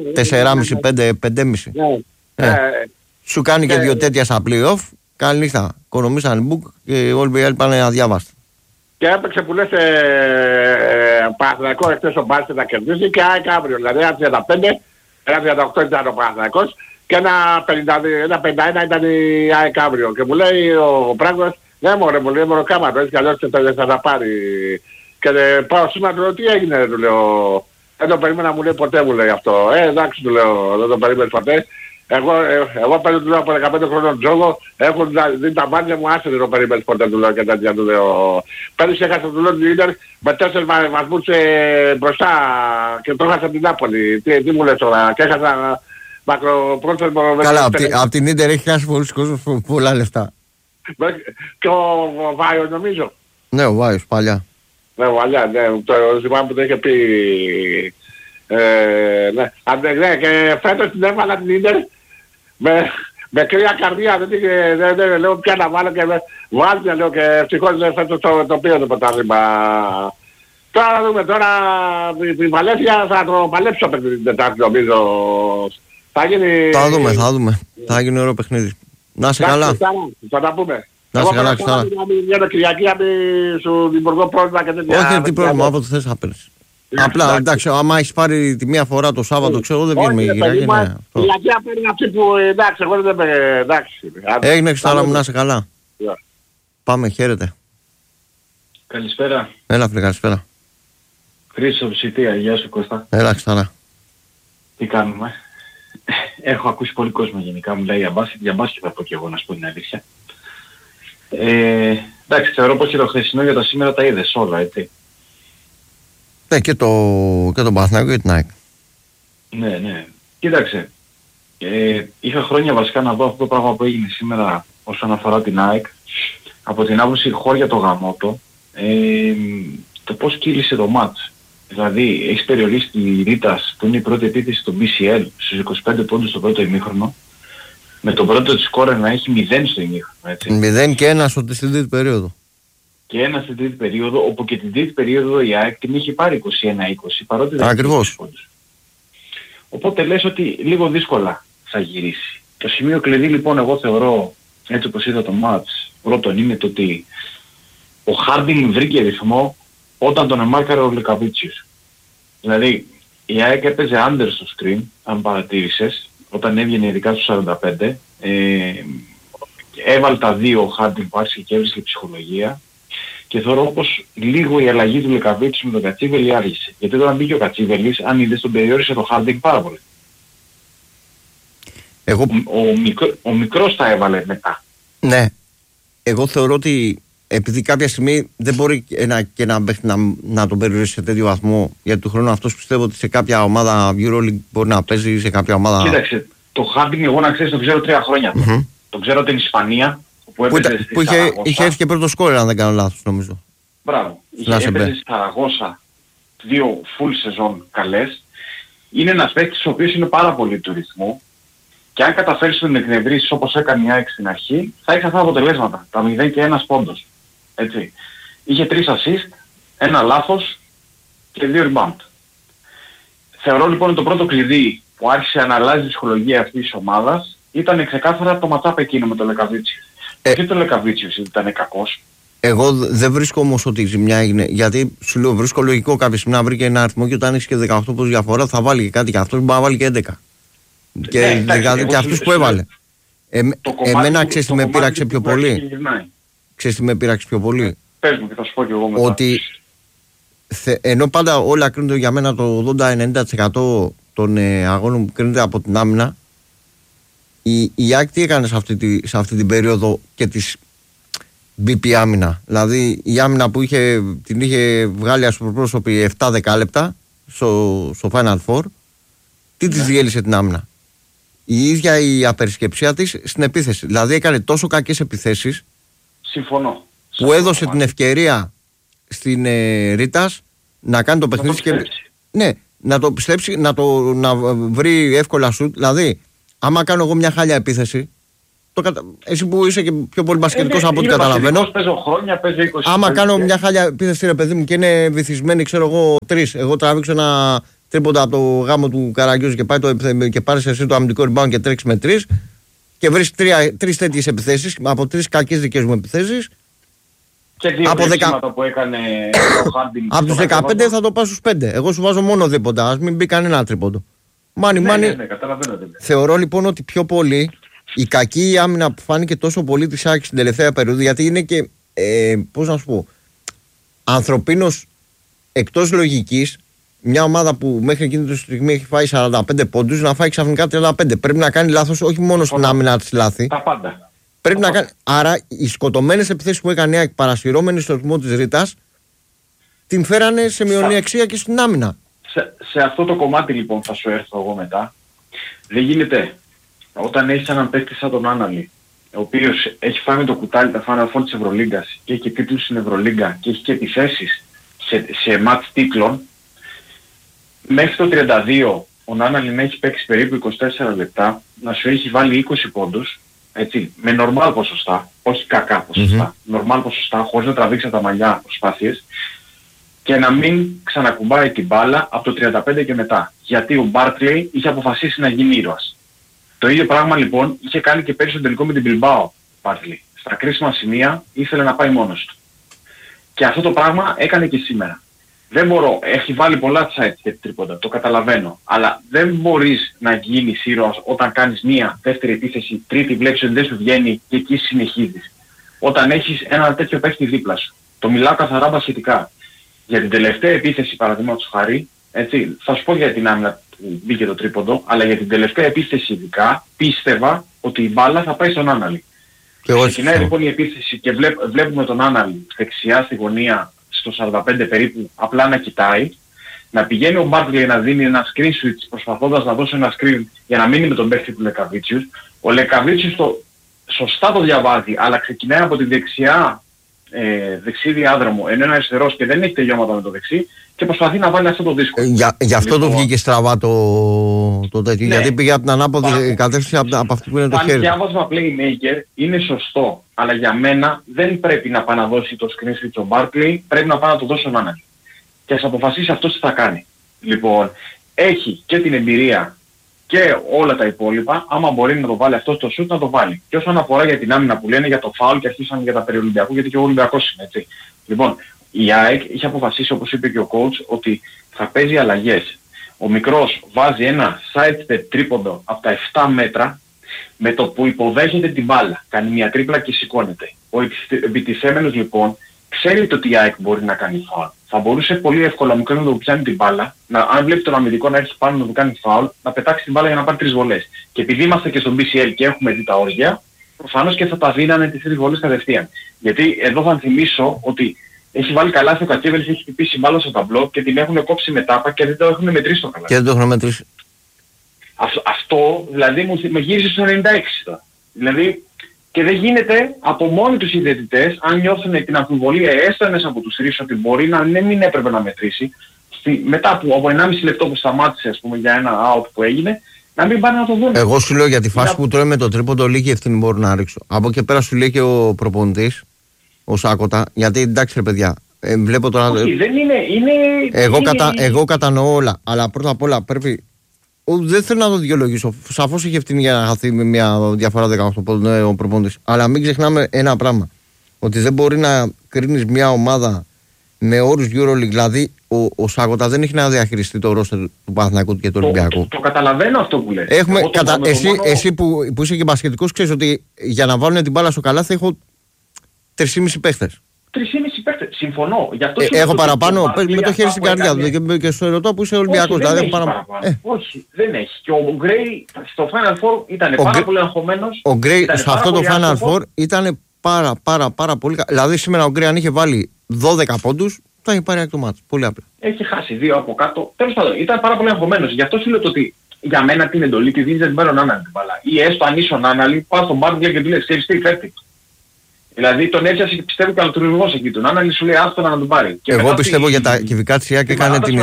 A: 4,5-5,5. Σου κάνει και δύο τέτοια στα play-off. Καλή νύχτα. Οικονομήσαν μπουκ και όλοι οι άλλοι πάνε αδιάβαστοι.
D: Και έπαιξε που λες Παναθηναϊκό εκτός ο μπάσκετ να κερδίσει και ΑΕΚ αύριο. Δηλαδή ένα 35, ένα 38 ήταν ο Παναθηναϊκός και ένα 51 ήταν η ΑΕΚ αύριο. Και μου λέει ο Πράγκος, ναι μωρέ, μου λέει μωροκάματο, έτσι κι αλλιώς θα τα πάρει. Και πάω σήμερα του λέω τι έγινε, του λέω. Δεν το περίμενα, μου λέει ποτέ, μου λέει αυτό. Εντάξει, του λέω, δεν το περίμενες ποτέ. Εγώ παίζω του λέω από 15 χρόνων τζόγο, έχω δει τα μάτια μου, άσε δεν το περίμενες ποτέ, του λέω και τέτοια, του λέω. Πέρυσι έχασα του λέω την Ίντερ με 4 βαθμούς μπροστά και το έχασα την Νάπολη. Τι μου λες τώρα, και έχασα μακροπρόθεσμο. Καλά,
A: από την Ίντερ έχει χάσει πολλούς κόσμους πολλά λεφτά.
D: Και ο Βάιος νομίζω.
A: Ναι, ο Βάιος παλιά.
D: Ναι, βαλιά, ναι, το θυμάμαι που το είχε πει, ναι, και φέτος την έβαλα την Ίντερ με κρύα καρδιά, δεν λέω πια να βάλω και βάλτε, λέω, και ευτυχώς φέτος το πήρε το πρωτάθλημα. Τώρα να δούμε, τώρα η Βαλένθια θα το παλέψω την Τετάρτη νομίζω, θα γίνει...
A: Θα δούμε, θα γίνει ωραίο παιχνίδι. Να είσαι καλά.
D: Θα τα πούμε.
A: Να είσαι καλά, Χριστάρα.
D: Μια Κυριακή σου δημιουργώ πρόβλημα και τέτοια.
A: Όχι, τι πρόβλημα, όποτε θες να παίρνεις. Απλά, εντάξει, άμα έχεις πάρει τη μία φορά το Σάββατο, ξέρω, δεν βγαίνουμε για Κυριακή.
D: Κυριακή παίρνει αυτή που, εντάξει, εγώ δεν είμαι, εντάξει.
A: Έγινε, Χριστάρα μου, να είσαι καλά. Πάμε, χαίρετε.
E: Καλησπέρα.
A: Έλα, φίλε, καλησπέρα.
E: Χρήστος Ψητία, γεια σου Κώστα.
A: Έλα, Χριστάρα.
E: Τι κάνουμε? Έχω ακούσει πολύ κόσμο γενικά, μου λέει για μπάσκετ θα πω και εγώ, να σου πω την αλήθεια. Εντάξει, θεωρώ πως και το χθεσινό για το σήμερα τα είδες όλα, έτσι.
A: Ναι, και τον Παναθηναϊκό και την ΑΕΚ.
E: Ναι. Κοίταξε, είχα χρόνια βασικά να δω αυτό το πράγμα που έγινε σήμερα όσον αφορά την ΑΕΚ. Από την άποψη χώρια το γαμότο, το πώς κύλησε το μάτς. Δηλαδή, έχεις περιορίσει τη Ρίτας που είναι η πρώτη επίθεση στο BCL στους 25 πόντους στο πρώτο ημίχρονο. Με τον πρώτο της σκόρερ να έχει 0 στο ημίχρονο, έτσι.
A: 0 και 1 στην τρίτη περίοδο.
E: Και 1 στην τρίτη περίοδο, όπου και την τρίτη περίοδο η ΑΕΚ την είχε πάρει 21-20, παρότι δεν είχε πόντους. Οπότε λες ότι λίγο δύσκολα θα γυρίσει. Το σημείο κλειδί λοιπόν εγώ θεωρώ, έτσι όπως είδα το μάτς, πρώτον είναι το ότι ο Χάρντινγκ βρήκε ρυθμό όταν τον εμάρκαρε ο Λεκαβίτσιος. Δηλαδή, η ΑΕΚ έπαιζε under στο screen, αν παρατήρησες, όταν έβγαινε ειδικά στους 45, έβαλε τα δύο handling passes και έβρισκε ψυχολογία. Και θεωρώ πως λίγο η αλλαγή του Λεκαβίτσιου με τον Κατσίβελη άργησε. Γιατί όταν μπήκε ο Κατσίβελης, αν είδες, τον περιόρισε το handling πάρα πολύ. Ο μικρός τα έβαλε μετά.
A: Ναι. Εγώ θεωρώ ότι επειδή κάποια στιγμή δεν μπορεί να τον περιορίσει σε τέτοιο βαθμό, γιατί του χρόνου αυτός πιστεύω ότι σε κάποια ομάδα EuroLeague μπορεί να παίζει, σε κάποια ομάδα...
E: Κοίταξε, το handling εγώ να ξέρεις το ξέρω 3 χρόνια. Mm-hmm. Το ξέρω την Ισπανία,
A: που είχε έρθει και πρώτο σκόρ, αν δεν κάνω λάθος, νομίζω.
E: Μπράβο. Έπαιζε στη Σαραγώσα 2 full σεζόν καλές. Είναι ένας παίκτης ο οποίος είναι πάρα πολύ του ρυθμού. Και αν καταφέρεις να τον εκνευρίσεις όπως έκανε η ΑΕΚ στην αρχή, θα έχει αυτά τα αποτελέσματα. Τα 0 και 1 πόντος. Έτσι. Είχε 3 assist, 1 λάθος και 2 rebound. Θεωρώ λοιπόν ότι το πρώτο κλειδί που άρχισε να αλλάζει η ψυχολογία αυτής της ομάδας ήταν ξεκάθαρα το ματσάπ εκείνο με τον Λεκαβίτσιο. Και το Λεκαβίτσιο ήταν κακός.
A: Εγώ δεν βρίσκω όμως ότι η ζημιά έγινε, γιατί σου λέω βρίσκω λογικό κάποια στιγμή να βρει και ένα αριθμό και όταν έχεις και 18 πόντους διαφορά θα βάλει και κάτι και αυτός μπορεί να βάλει και 11. Και αυτούς που έβαλε. Εμένα ξέρεις τι με πείραξε πιο πολύ. Ξέρεις τι με πείραξε πιο πολύ.
E: Πες μου και θα σου πω και εγώ μετά.
A: Ότι ενώ πάντα όλα κρίνονται για μένα το 80-90% των αγώνων που κρίνονται από την άμυνα, η ΑΕΚ τι έκανε σε αυτή την περίοδο και της BP άμυνα. Δηλαδή η άμυνα που την είχε βγάλει ασπροπρόσωπη 7-10 λεπτά στο Final Four, τι της διέλυσε την άμυνα? Η ίδια η απερισκεψία της στην επίθεση. Δηλαδή έκανε τόσο κακές επιθέσεις.
E: Συμφωνώ.
A: Που έδωσε την ευκαιρία στην Ρίτας να κάνει το παιχνίδι και. Ναι, να το πιστέψει, να βρει εύκολα σουτ. Δηλαδή, άμα κάνω εγώ μια χάλια επίθεση. Εσύ που είσαι και πιο πολύ μπασκετικός από ό,τι καταλαβαίνω. Άμα κάνω μια χάλια επίθεση, ρε παιδί μου, και είναι βυθισμένη, ξέρω εγώ, 3. Εγώ τραβήξω ένα τρίποντα από το γάμο του Καραγκιόζη και πάρεις εσύ το αμυντικό rebound και τρέξεις με 3 και βρεις 3 τέτοιες επιθέσεις από 3 κακές δικές μου επιθέσεις.
E: Και δύο από που έκανε ο Χάρντινγκ.
A: Από τους 15 θα το πάω στους 5. Εγώ σου βάζω μόνο δίποντα, ας μην μπει κανένα τρίποντο.
E: Ναι,
A: θεωρώ λοιπόν ότι πιο πολύ η κακή άμυνα που φάνηκε τόσο πολύ της ΑΕΚ στην τελευταία περίοδο, γιατί είναι και πώς να σου πω, ανθρωπίνως εκτός λογικής, μια ομάδα που μέχρι εκείνη τη στιγμή έχει φάει 45 πόντους να φάει ξαφνικά 35. Πρέπει να κάνει λάθος όχι μόνο στην άμυνα της λάθη.
E: Τα πάντα.
A: Πρέπει να κάνει. Άρα οι σκοτωμένες επιθέσεις που έκανε η ΑΕΚ παρασυρώμενοι στο ρυθμό της Ρίτας την φέρανε σε μειονεξία και στην άμυνα.
E: Σε αυτό το κομμάτι λοιπόν θα σου έρθω εγώ μετά. Δεν γίνεται όταν έχεις έναν παίκτη σαν τον Άναλη, ο οποίος έχει φάει το κουτάλι τα Final Four της Ευρωλίγκας και έχει και τίτλους στην Ευρωλίγκα και έχει και επιθέσεις σε μάτς τίτλων, μέχρι το 32 ο Νάναλι να έχει παίξει περίπου 24 λεπτά, να σου έχει βάλει 20 πόντους, έτσι, με νορμάλ ποσοστά, όχι κακά ποσοστά, νορμάλ ποσοστά, χωρίς να τραβήξει τα μαλλιά προσπάθειες, και να μην ξανακουμπάει την μπάλα από το 35 και μετά. Γιατί ο Μπάρκλεϊ είχε αποφασίσει να γίνει ήρωας. Το ίδιο πράγμα λοιπόν είχε κάνει και πέρυσι στο τελικό με την Μπιλμπάο Μπάρκλεϊ. Στα κρίσιμα σημεία ήθελε να πάει μόνος του. Και αυτό το πράγμα έκανε και σήμερα. Δεν μπορώ, έχει βάλει πολλά sites για τρίποντα, το καταλαβαίνω. Αλλά δεν μπορείς να γίνεις ήρωας όταν κάνεις μία, δεύτερη επίθεση, τρίτη, βλέπεις ότι δεν σου βγαίνει και εκεί συνεχίζεις. Όταν έχεις ένα τέτοιο παίχτη δίπλα σου. Το μιλάω καθαρά μπασχετικά. Για την τελευταία επίθεση, παραδείγματος χάρη, έτσι, θα σου πω για την άμυνα που μπήκε το τρίποντο, αλλά για την τελευταία επίθεση ειδικά πίστευα ότι η μπάλα θα πάει στον Άναλι. Ξεκινάει λοιπόν η επίθεση και βλέπουμε τον Άναλι δεξιά στη γωνία στο 45 περίπου, απλά να κοιτάει, να πηγαίνει ο Μπάρκλεϊ να δίνει ένα screen switch προσπαθώντας να δώσει ένα screen για να μείνει με τον παίχτη του Λεκαβίτσιους. Ο Λεκαβίτσιους σωστά το διαβάζει, αλλά ξεκινάει από τη δεξί διάδρομο, ενώ είναι αριστερός και δεν έχει τελειώματα με το δεξί και προσπαθεί να βάλει αυτό το δύσκολο.
A: Γι' αυτό το βγήκε στραβά το τέτοιο, ναι. Γιατί πήγε από την ανάποδη κατεύθυνση από αυτή που είναι το χέρι. Αν
E: διάβασμα playmaker είναι σωστό, αλλά για μένα δεν πρέπει να πάει να δώσει το screen switch ο Barkley, πρέπει να πάει να το δώσει ο Νάναλι. Και ας αποφασίσει αυτός τι θα κάνει. Λοιπόν, έχει και την εμπειρία και όλα τα υπόλοιπα, άμα μπορεί να το βάλει αυτό στο shoot να το βάλει. Και όσον αφορά για την άμυνα που λένε για το foul και αρχίσαν για τα περιολυμπιακού, γιατί και ο Ολυμπιακός είναι έτσι. Λοιπόν, η ΑΕΚ είχε αποφασίσει, όπως είπε και ο coach, ότι θα παίζει αλλαγές. ο μικρός βάζει ένα sidestep τρίποντο από τα 7 μέτρα, με το που υποδέχεται την μπάλα, κάνει μια τρίπλα και σηκώνεται. Ο επιτιθέμενος λοιπόν ξέρει ότι η ΑΕΚ μπορεί να κάνει φάουλ. Θα μπορούσε πολύ εύκολα μικρό να το πιάνει την μπάλα, αν βλέπει τον αμυντικό να έρθει πάνω να του κάνει φάουλ, να πετάξει την μπάλα για να πάρει 3 βολές. Και επειδή είμαστε και στον BCL και έχουμε δει τα όρια, προφανώς και θα τα δίνανε τις 3 βολές κατευθείαν. Γιατί εδώ θα θυμίσω ότι έχει βάλει καλάθι ο Κατσέβελης, έχει χτυπήσει μπάλα στο ταμπλό και την έχουν κόψει με τάπα και δεν το έχουν μετρήσει το καλάθι.
A: Και δεν το έχουν μετρήσει.
E: Αυτό δηλαδή με γύρισε στο 96 τώρα. Δηλαδή και δεν γίνεται από μόνοι τους οι διαιτητές, αν νιώθουν την αμφιβολία έστω ένας από τους 3 ότι μπορεί να μην έπρεπε να μετρήσει, μετά από 1,5 λεπτό που σταμάτησε ας πούμε, για ένα out που έγινε, να μην πάνε να το δουν.
A: Εγώ σου λέω για τη φάση που τρώει με το τρίποντο, λίγη ευθύνη μπορώ να ρίξω. Από εκεί πέρα σου λέει και ο προπονητής, ο Σάκοτα, γιατί εντάξει ρε παιδιά, βλέπω τώρα.
E: Όχι, δεν είναι.
A: Εγώ κατανοώ όλα, αλλά πρώτα απ' όλα πρέπει. Δεν θέλω να το δικαιολογήσω. Σαφώς έχει ευθύνη για να χαθεί με μια διαφορά 18 πόντων ο προπονητής. Αλλά μην ξεχνάμε ένα πράγμα. Ότι δεν μπορεί να κρίνεις μια ομάδα με όρους EuroLeague. Δηλαδή, ο Σάκοτα δεν έχει να διαχειριστεί το ρόστερ του Παναθηναϊκού και του Ολυμπιακού.
E: Το καταλαβαίνω αυτό που λες.
A: Εσύ που είσαι και μπασκετικός, ξέρεις ότι για να βάλουν την μπάλα στο καλάθι έχω 3,5 παίχτες.
E: 3,5 παίχτες. Συμφωνώ. Γι' αυτό
A: έχω παραπάνω. Με το χέρι στην καρδιά και στο ερωτώ που είσαι Ολυμπιακός.
E: Δηλαδή, όχι, δεν έχει. Και ο Γκρέι στο Final Four ήταν πάρα πολύ αγχωμένος.
A: Ο Γκρέι σε αυτό το Final Four ήταν πάρα πολύ. Δηλαδή σήμερα ο Γκρέι αν είχε βάλει 12 πόντους θα είχε πάρει το μάτς. Πολύ απλά.
E: Έχει χάσει 2 από κάτω. Τέλος πάντων, ήταν πάρα πολύ αγχωμένος. Γι' αυτό σου λέω ότι για μένα την εντολή τη δίνεις, δεν παίρνω Άναλη την μπάλα. Ή έστω αν είσαι ο Άναλη, πας στον Μπάρντλε και του λες, ξέρεις τι, φέρτη. Δηλαδή τον έπιασε και πιστεύω και αλτρουργός εκεί. Τον Άναλη σου λέει άστο να τον πάρει. Και
A: εγώ πιστεύω για τα κυβικά της ΙΑΚ έκανε την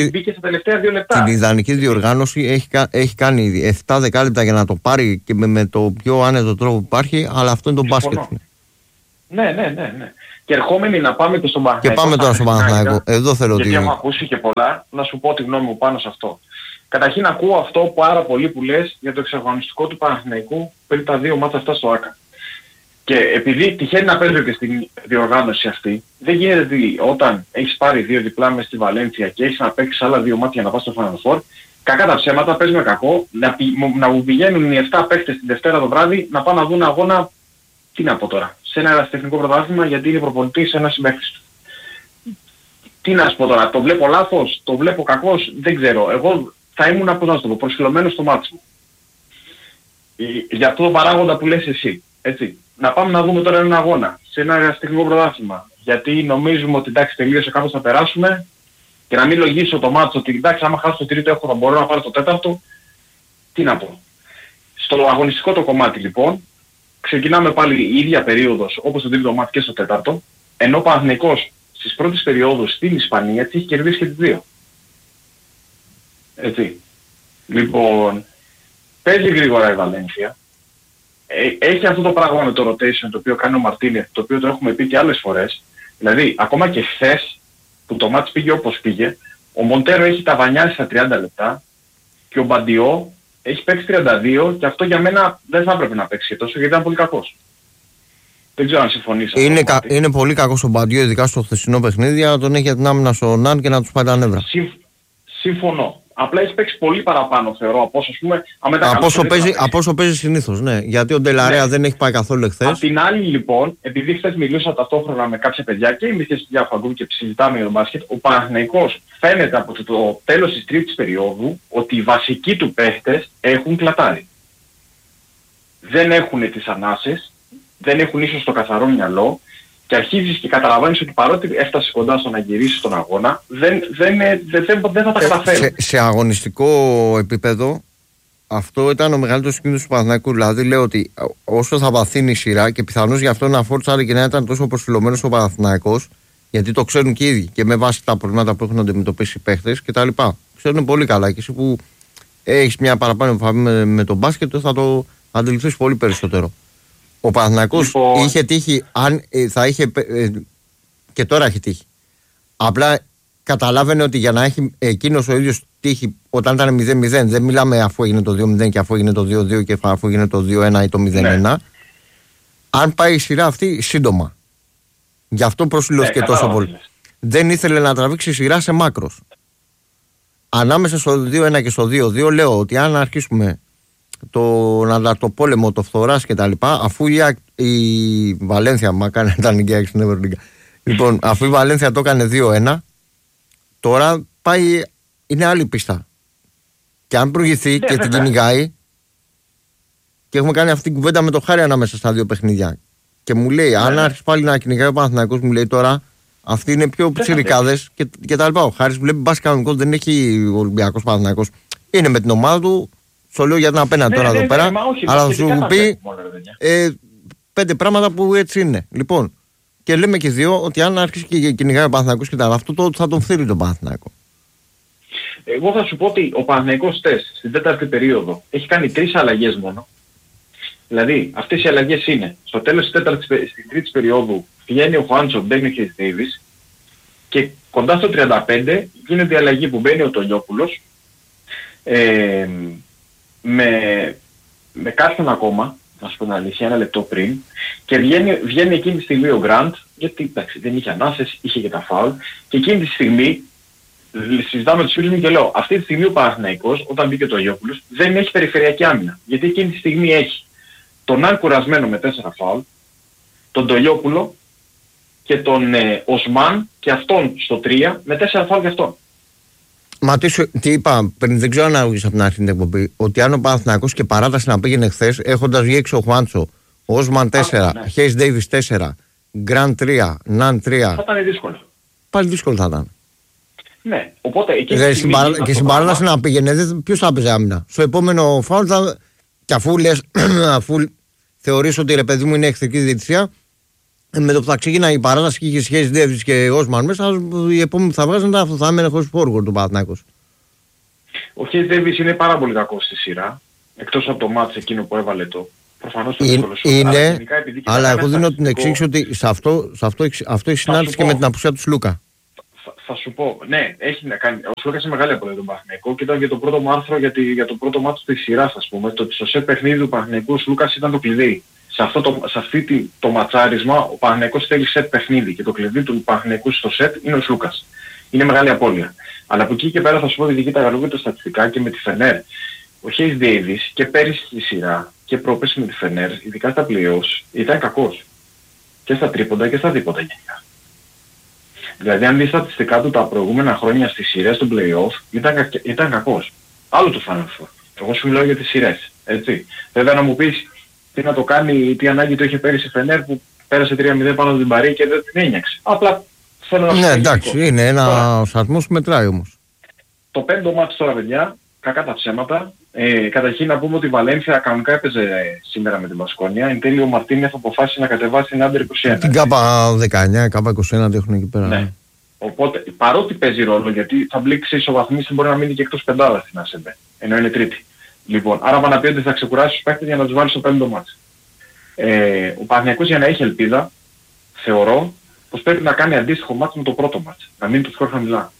A: ιδανική διοργάνωση, έχει κάνει ήδη 7 δεκάλεπτα για να το πάρει και με το πιο άνετο τρόπο που υπάρχει, αλλά αυτό είναι το μπάσκετ.
E: Ναι. Και ερχόμενοι να πάμε και στον Παναθηναϊκό.
A: Και πάμε τώρα στον Παναθηναϊκό. Εδώ θέλω
E: γιατί έχω ακούσει και πολλά, να σου πω τη γνώμη μου πάνω σε αυτό. Καταρχήν ακούω αυτό πάρα πολύ που λες για το εξαγωνιστικό του Παναθηναϊκού πριν τα 2 μάτσα αυτά στο ΆΚΑ. Και επειδή τυχαίνει να παίζω και στην διοργάνωση αυτή, δεν γίνεται ότι όταν έχεις πάρει 2 διπλά μες στη Βαλένθια και έχεις να παίξεις άλλα 2 μάτια για να πας στο Final Four, κακά τα ψέματα, παίζουμε κακό, να μου πηγαίνουν οι 7 παίκτες την Δευτέρα το βράδυ να πάνε να δουν αγώνα, τι να πω τώρα, σε ένα ερασιτεχνικό πρωτάθλημα γιατί είναι προπονητής ένα συμπαίκτης του. Τι να σου πω τώρα, το βλέπω λάθος, το βλέπω κακός, δεν ξέρω. Εγώ θα ήμουν, πώς να σου το πω, προσφυλωμένος στο μάτι μου. Για αυτό το παράγοντα που λες εσύ, έτσι. Να πάμε να δούμε τώρα έναν αγώνα σε ένα ερασιτεχνικό πρωτάθλημα. Γιατί νομίζουμε ότι εντάξει τελείωσε κάπως θα περάσουμε και να μην λογίσω το μάτσο ότι εντάξει άμα χάσω το τρίτο θα μπορώ να πάρω το τέταρτο. Τι να πω. Στο αγωνιστικό το κομμάτι λοιπόν ξεκινάμε πάλι η ίδια περίοδος όπως το τρίτο μάτι και στο τέταρτο, ενώ ο Παναθηναϊκός στις πρώτες περιόδους στην Ισπανία έχει κερδίσει και τις 2. Έτσι. Λοιπόν, παίζει γρήγορα η Βαλένθια. Έχει αυτό το πράγμα με το rotation το οποίο κάνει ο Μαρτίνεθ, το οποίο το έχουμε πει και άλλες φορές. Δηλαδή, ακόμα και χθες που το μάτς πήγε όπως πήγε, ο Μοντέρο έχει ταβανιάσει στα 30 λεπτά και ο Μπαντιό έχει παίξει 32 και αυτό για μένα δεν θα έπρεπε να παίξει τόσο γιατί ήταν πολύ κακός. Δεν ξέρω αν συμφωνείς.
A: Είναι πολύ κακός ο Μπαντιό, ειδικά στο χθεσινό παιχνίδι, να τον έχει για την άμυνα στο Ναν και να τους πάει τα νεύρα.
E: Συμφωνώ. Απλά έχει παίξει πολύ παραπάνω θεωρώ από όσο πούμε.
A: Από όσο παίζει συνήθως, ναι. Γιατί ο Ντελαρέα δεν έχει πάει καθόλου εχθές.
E: Απ' την άλλη λοιπόν, επειδή χθες μιλούσα ταυτόχρονα με κάποια παιδιά και είμαι και στη Διαφαγκού και συζητάμε για τον μπάσκετ, ο Παναθηναϊκός φαίνεται από το τέλος της τρίτης περίοδου ότι οι βασικοί του παίχτες έχουν κλατάρει. Δεν έχουν τις ανάσες, δεν έχουν ίσως το καθαρό μυαλό. Και αρχίζεις και καταλαβαίνεις ότι παρότι έφτασε κοντά στο να γυρίσεις τον αγώνα, δεν θα τα καταφέρει.
A: Σε αγωνιστικό επίπεδο, αυτό ήταν ο μεγαλύτερος κίνδυνος του Παναθηναϊκού. Δηλαδή λέω ότι όσο θα βαθύνει η σειρά και πιθανώς γι' αυτό να φόρτσαρε και να ήταν τόσο προσφυλωμένος ο Παναθηναϊκός, γιατί το ξέρουν και οι ίδιοι και με βάση τα προβλήματα που έχουν αντιμετωπίσει οι παίχτες κτλ. Ξέρουν πολύ καλά και εσύ που έχεις μια παραπάνω επαφή με τον μπάσκετ θα το αντιληφθείς πολύ περισσότερο. Ο Παναθηναϊκός είχε τύχει, αν θα είχε, και τώρα έχει τύχει. Απλά καταλάβαινε ότι για να έχει εκείνος ο ίδιος τύχει όταν ήταν 0-0, δεν μιλάμε αφού έγινε το 2-0 και αφού έγινε το 2-2 και αφού έγινε το 2-1 ή το 0-1. Ναι. Αν πάει η σειρά αυτή σύντομα. Γι' αυτό προσφυλώθηκε τόσο πολύ. Δεν ήθελε να τραβήξει σειρά σε μάκρος. ανάμεσα στο 2-1 και στο 2-2 λέω ότι αν αρχίσουμε το πόλεμο, το φθοράς και τα λοιπά, αφού η Βαλένθια μα κάνει τα νοικιάξει στην Ευρωλίγκα. Λοιπόν, αφού η Βαλένθια το έκανε 2-1, τώρα πάει, είναι άλλη πίστα. Και αν προηγηθεί και την κυνηγάει, και έχουμε κάνει αυτή την κουβέντα με το Χάρη ανάμεσα στα δύο παιχνίδια. Και μου λέει, αν άρχισε πάλι να κυνηγάει ο Παναθηναϊκός, μου λέει τώρα, αυτοί είναι πιο ψηρικάδες και τα λοιπά. Ο Χάρης βλέπει μπάσκετ κανονικό, δεν έχει ο Ολυμπιακός Παναθηναϊκός. Είναι με την ομάδα του, στο λέω για την απέναντι τώρα εδώ πέρα, αλλά θα σου πει 5 πράγματα που έτσι είναι. Λοιπόν, και λέμε και δύο ότι αν άρχισε και κυνηγάει ο Παναθηναϊκός και τα λοιπά, αυτό θα τον φθείρει τον Παναθηναϊκό.
E: Εγώ θα σου πω ότι ο Παναθηναϊκός στην τέταρτη περίοδο έχει κάνει 3 αλλαγές μόνο. Δηλαδή, αυτές οι αλλαγές είναι, στο τέλος της στην τρίτης περίοδου βγαίνει ο Χουάντσο, μπαίνει ο Χέις Ντέιβις και κοντά στο 35 γίνεται η αλλαγή που μπαίνει ο Τολιόπουλος με κάποιον ακόμα, να σου πω την αλήθεια, 1 λεπτό πριν, και βγαίνει εκείνη τη στιγμή ο Γκραντ, γιατί εντάξει, δεν είχε ανάσες, είχε και τα φάουλ, και εκείνη τη στιγμή συζητάμε τους φίλους μου και λέω, αυτή τη στιγμή ο Παναθηναϊκός, όταν μπήκε ο Τολιόπουλος, δεν έχει περιφερειακή άμυνα, γιατί εκείνη τη στιγμή έχει τον Αν κουρασμένο με 4 φάουλ, τον Τολιόπουλο και τον Οσμάν και αυτόν στο 3 με 4 φάουλ και αυτόν.
A: Μα τι είπα πριν, δεν ξέρω αν άκουσες από την αρχή την εκπομπή, ότι αν ο Παναθηναϊκός και παράταση να πήγαινε χθες, έχοντας βγει έξω ο Χουάντσο, ο Όσμαν 4, Χέις Ντέιβις 4, Γκραντ 3, Ναν 3.
E: Θα ήταν δύσκολο.
A: Πάλι δύσκολο θα ήταν.
E: Ναι, οπότε εκεί
A: και στην παράταση να πήγαινε, ποιος θα έπαιζε άμυνα. Στο επόμενο φάουλ θα. Και αφού λες, αφού θεωρείς ότι ρε παιδί μου είναι εχθρική διαιτησία, με το που θα ξεκινάει η παράταση και είχε σχέση Ντέβις και Όσμαν μέσα, οι επόμενοι που θα βγάζουν αυτό θα έμενε χωρίς φόργο του Παναθηναϊκός.
E: Ο Χέις Ντέβις είναι πάρα πολύ κακός στη σειρά, εκτός από το μάτς εκείνο που έβαλε το. Προφανώς το δύσκολο σου.
A: Είναι, αλλά εγώ δίνω την εξήγηση ότι σε αυτό έχει συνάντηση και με την απουσία του Σλούκα.
E: Θα σου πω, ναι, έχει να κάνει. Ο Σλούκας είναι μεγάλη απολύτω τον Παναθηναϊκό και ήταν και το πρώτο μου άρθρο για το πρώτο μάτσο της σειράς, ας πούμε. Το ότι στο σετ παιχνίδι του Παναθηναϊκού ο Σλούκας ήταν το κλειδί. Σε αυτή το ματσάρισμα ο Παναθηναϊκός θέλει σετ παιχνίδι και το κλειδί του Παναθηναϊκού στο σετ είναι ο Σλούκας. Είναι μεγάλη απώλεια. Αλλά από εκεί και πέρα θα σου πω ότι δική τα γαλλογία στατιστικά και με τη Φενέρ. Ο Χέις Ντέιβις και πέρυσι στη σειρά και πρόπερσι με τη Φενέρ, ειδικά στα playoffs, ήταν κακός. Και στα τρίποντα και στα δίποτα γενικά. Δηλαδή αν δεις στατιστικά του τα προηγούμενα χρόνια στις σειρές του play-off ήταν κακός. Άλλο του Final Four. Εγώ σου μιλάω για τις σειρές. Έτσι. Βέβαια να μου πεις τι να το κάνει, τι ανάγκη το είχε πέρυσι η Φενέρ που πέρασε 3-0 πάνω την Παρί και δεν την ένιωξε. Απλά θέλω να σου πω.
A: Ναι, εντάξει, είναι ένα αριθμός που μετράει όμως.
E: Το 5ο μάτς τώρα, παιδιά, κακά τα ψέματα. Καταρχήν να πούμε ότι η Βαλένθια κανονικά έπαιζε σήμερα με την Μπασκόνια. Εν τέλει ο Μαρτίνεθ αποφάσισε να κατεβάσει την Άντερ 21.
A: Την ΚΑΠΑ 19, ΚΑΠΑ 21 την έχουν εκεί πέρα.
E: Ναι. Οπότε παρότι παίζει ρόλο, γιατί θα μπλήξει ισοβαθμίσει, μπορεί να μείνει και εκτός πεντάδας στην ΑΣΕΜΠΕ. Ενώ είναι τρίτη. Λοιπόν, άρα va να πει ότι θα ξεκουράσει τους παίκτες για να τους βάλει στο 5ο μάτς. Ο Παναθηναϊκός για να έχει ελπίδα, θεωρώ πως πρέπει να κάνει αντίστοιχο μάτς με το πρώτο μάτς. Να μείνει το σκορ χαμηλά.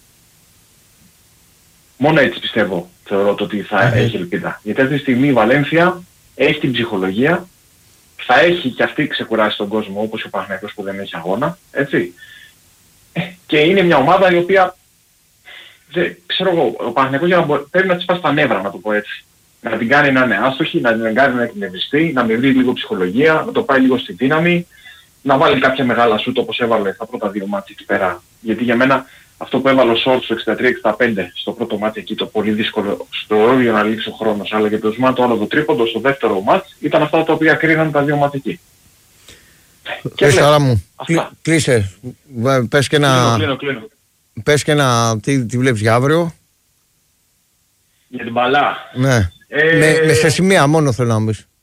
E: Μόνο έτσι πιστεύω, θεωρώ ότι θα έχει ελπίδα. Γιατί αυτή τη στιγμή η Βαλένθια έχει την ψυχολογία, θα έχει και αυτή ξεκουράσει τον κόσμο όπως ο Παναθηναϊκός που δεν έχει αγώνα, έτσι. Και είναι μια ομάδα η οποία, ξέρω εγώ, ο Παναθηναϊκός πρέπει να της πάσει τα νεύρα, να το πω έτσι. Να την κάνει να είναι άστοχη, να την κάνει να εκνευριστεί, να με βρει λίγο ψυχολογία, να το πάει λίγο στη δύναμη, να βάλει κάποια μεγάλα σούτ όπως έβαλε στα πρώτα 2 μάτια εκεί πέρα. Γιατί για μένα αυτό που έβαλε ο Σόρτ στο 63-65 στο πρώτο μάτι εκεί, το πολύ δύσκολο στο όριο να λήξει ο χρόνος, αλλά και το Οσμάν το άλλο το τρίποντο στο δεύτερο μάτς, ήταν αυτά τα οποία κρίναν τα 2 μάτια εκεί.
A: Άρα μου, κλείσε. Πες και ένα...
E: Κλείνω.
A: Πες και ένα... Τι βλέπεις για αύριο?
E: Για την μπαλά.
A: Ναι. Σε σημεία μόνο θέλω να μου πεις.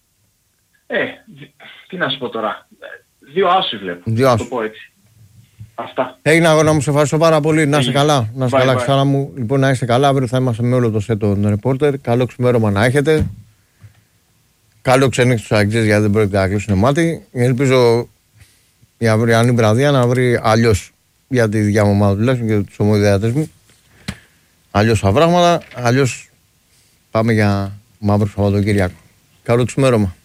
E: Τι να σου πω τώρα. 2 άσους βλέπω. Να το πω έτσι. Αυτά.
A: Έγινε αγώνα μου, σε ευχαριστώ πάρα πολύ. Να είσαι καλά. Να είσαι καλά, Ξάρα μου. Λοιπόν, να είστε καλά. Αύριο θα είμαστε με όλο το σετ των ρεπόρτερ. Καλό ξημέρωμα να έχετε. Καλό ξενύχτη στους αγγλίες γιατί δεν πρόκειται να κλείσουν μάτι. Ελπίζω η αυριανή βραδιά να βρει αλλιώς για τη δικιά μου ομάδα τουλάχιστον και τους ομοειδεατές μου. Αλλιώς τα πράγματα. Αλλιώς πάμε για μαύρο Σαββατοκύριακο. Καλό ξημέρωμα.